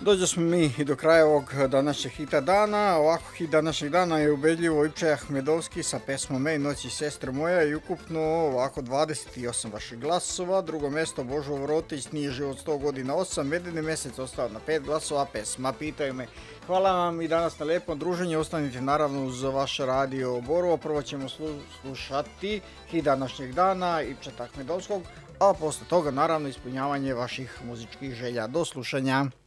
Dođe smo mi i do kraja ovog današnjeg hita dana. Ovako hit današnjeg dana je ubedljivo Ipče Ahmedovski sa pesmom Ej noći sestre moja i ukupno ovako 28 vaših glasova. Drugo mesto Božo Vrotić, Nije život 100 godina 8, Medeni mesec ostao na 5 glasova, pesma Pitaju me. Hvala vam i danas na lepom druženju, ostanite naravno uz vaš radio Borovo. Prvo ćemo slušati hit današnjeg dana Ipče Ahmedovskog, a posle toga naravno ispunjavanje vaših muzičkih želja. Do slušanja.